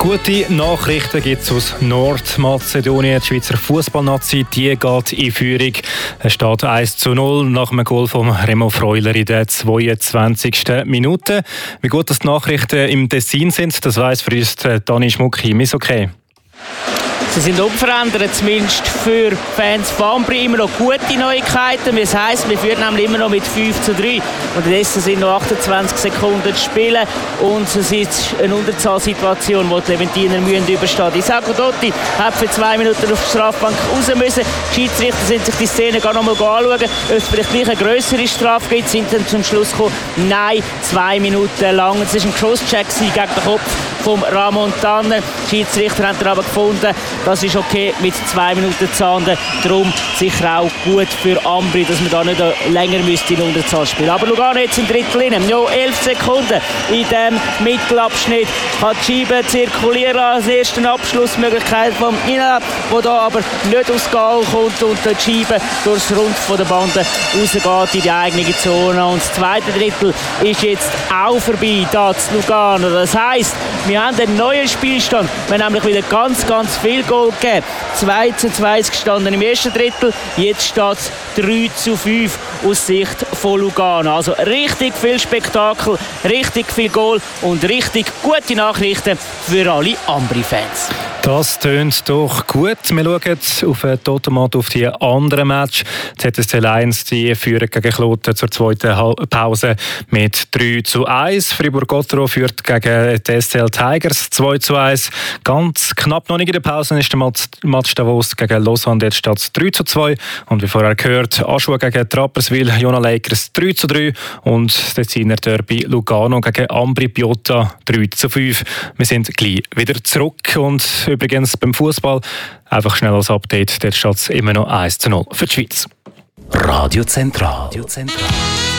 Gute Nachrichten gibt es aus Nordmazedonien. Die Schweizer Fußballnazi die geht in Führung. Es steht 1:0 nach einem Goal von Remo Freuler in der 22. Minute. Wie gut die Nachrichten im Tessin sind, das weiss für uns Dani Schmucki. Ist okay? Sie sind unverändert, zumindest für Fans von Ambri. Immer noch gute Neuigkeiten. Das heisst, wir führen nämlich immer noch mit 5:3. Unterdessen sind noch 28 Sekunden zu spielen. Und es ist eine Unterzahlsituation, die die Leventiner überstehen müssen. Isago Dotti hat für 2 Minuten auf die Strafbank raus müssen. Die Schiedsrichter sind sich die Szene gar noch mal anschauen, ob es vielleicht gleich eine grössere Strafe gibt. Sind dann zum Schluss gekommen, nein, 2 Minuten lang. Es war ein Crosscheck gegen den Kopf von Ramon Tanner. Die Schiedsrichter haben aber gefunden, das ist okay mit 2 Minuten Zahnden. Darum sicher auch gut für Ambri, dass man da nicht länger in Unterzahl spielen müsste. Aber Lugano jetzt im Drittel rein. Noch 11 Sekunden in dem Mittelabschnitt. Kann die Scheibe zirkulieren als erste Abschlussmöglichkeit von Ina, der da aber nicht aufs Goal kommt und die Scheibe durchs Rund von der Bande rausgeht in die eigene Zone. Und das zweite Drittel ist jetzt auch vorbei, da zu Lugano. Das heisst, wir haben einen neuen Spielstand. Wir haben nämlich wieder ganz viel Goal gegeben. 2:2 gestanden im ersten Drittel. Jetzt steht es 3:5 aus Sicht von Lugano. Also richtig viel Spektakel, richtig viel Goal und richtig gute Nachrichten für alle Ambri-Fans. Das tönt doch gut. Wir schauen auf den Totomat auf die anderen Match. Die ZSC Lions die führen gegen Kloten zur zweiten Pause mit 3:1. Fribourg-Gotteron führt gegen die SCL Tigers 2:1. Ganz knapp noch nicht in der Pause ist der Match Davos gegen Lausanne. Jetzt steht es 3:2. Und wie vorher gehört, Aschua gegen Rapperswil, Jona Lakers 3:3. Und das Tessiner Derby Lugano gegen Ambri Piotta 3:5. Wir sind gleich wieder zurück. Und übrigens beim Fußball einfach schnell als Update, dort steht es immer noch 1:0 für die Schweiz. Radio Zentral.